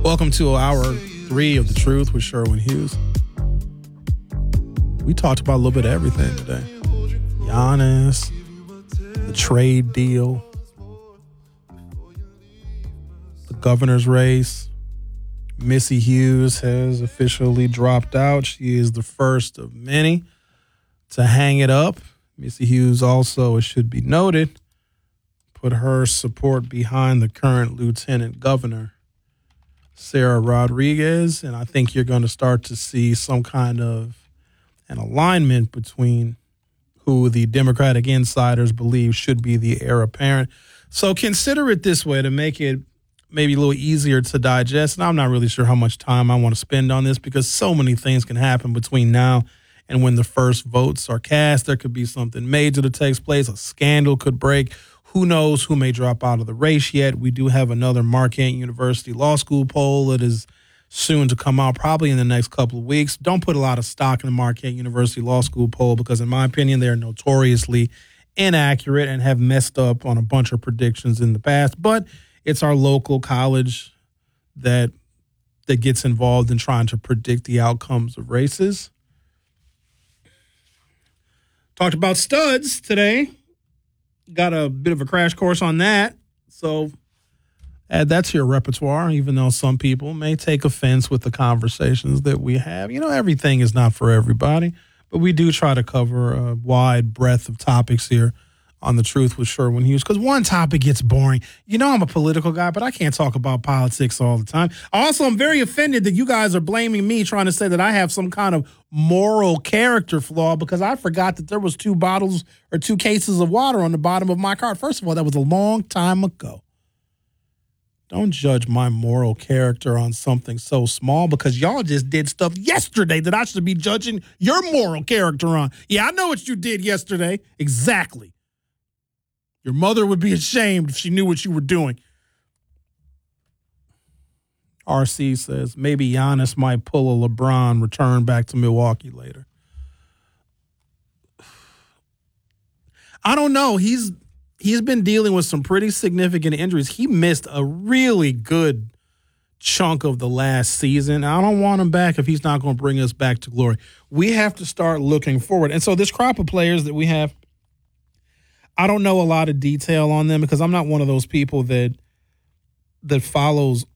Welcome to hour 3 of The Truth with Sherwin Hughes. We talked about a little bit of everything today. Giannis, the trade deal, the governor's race. Missy Hughes has officially dropped out. She is the first of many to hang it up. Missy Hughes also, it should be noted, put her support behind the current lieutenant governor, Sarah Rodriguez, and I think you're going to start to see some kind of an alignment between who the Democratic insiders believe should be the heir apparent. So consider it this way to make it maybe a little easier to digest, and I'm not really sure how much time I want to spend on this because so many things can happen between now and when the first votes are cast. There could be something major that takes place. A scandal could break. Who knows who may drop out of the race yet? We do have another Marquette University Law School poll that is soon to come out, probably in the next couple of weeks. Don't put a lot of stock in the Marquette University Law School poll because, in my opinion, they're notoriously inaccurate and have messed up on a bunch of predictions in the past. But it's our local college that gets involved in trying to predict the outcomes of races. Talked about studs today. Got a bit of a crash course on that. So add that to your repertoire, even though some people may take offense with the conversations that we have. You know, everything is not for everybody, but we do try to cover a wide breadth of topics here on The Truth with Sherwin Hughes, because one topic gets boring. You know I'm a political guy, but I can't talk about politics all the time. Also, I'm very offended that you guys are blaming me, trying to say that I have some kind of moral character flaw because I forgot that there was 2 bottles or 2 cases of water on the bottom of my car. First of all, that was a long time ago. Don't judge my moral character on something so small because y'all just did stuff yesterday that I should be judging your moral character on. Yeah, I know what you did yesterday. Exactly. Your mother would be ashamed if she knew what you were doing. RC says maybe Giannis might pull a LeBron, return back to Milwaukee later. I don't know. He's been dealing with some pretty significant injuries. He missed a really good chunk of the last season. I don't want him back if he's not going to bring us back to glory. We have to start looking forward. And so this crop of players that we have, I don't know a lot of detail on them because I'm not one of those people that follows